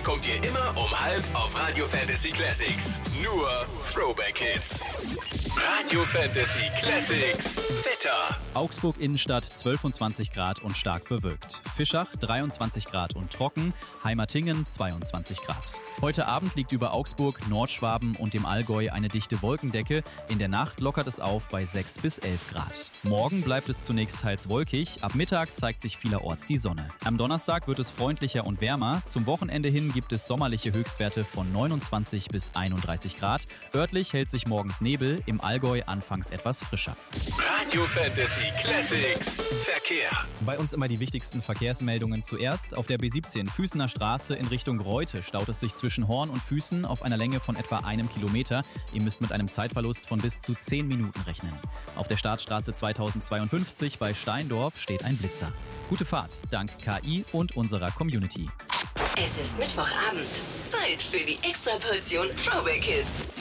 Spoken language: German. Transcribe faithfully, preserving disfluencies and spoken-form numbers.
bekommt ihr immer um halb auf Radio Fantasy Classics. Nur Throwback Hits. Radio Fantasy Classics Wetter. Augsburg Innenstadt zwölfundzwanzig Grad und stark bewölkt. Fischach dreiundzwanzig Grad und trocken. Heimatingen zweiundzwanzig Grad. Heute Abend liegt über Augsburg, Nordschwaben und dem Allgäu eine dichte Wolkendecke. In der Nacht lockert es auf bei sechs bis elf Grad. Morgen bleibt es zunächst teils wolkig. Ab Mittag zeigt sich vielerorts die Sonne. Am Donnerstag wird es freundlicher und wärmer. Zum Wochenende hin gibt es sommerliche Höchstwerte von neunundzwanzig bis einunddreißig Grad. Örtlich hält sich morgens Nebel, im Allgäu anfangs etwas frischer. Radio Fantasy Classics Verkehr. Bei uns immer die wichtigsten Verkehrsmeldungen zuerst. Auf der B siebzehn Füßener Straße in Richtung Reute staut es sich zwischen Horn und Füßen auf einer Länge von etwa einem Kilometer. Ihr müsst mit einem Zeitverlust von bis zu zehn Minuten rechnen. Auf der Startstraße zweitausendzweiundfünfzig bei Steindorf steht ein Blitzer. Gute Fahrt, dank K I und unserer Community. Es ist Mittwochabend. Zeit für die Extraportion Throwback Hits.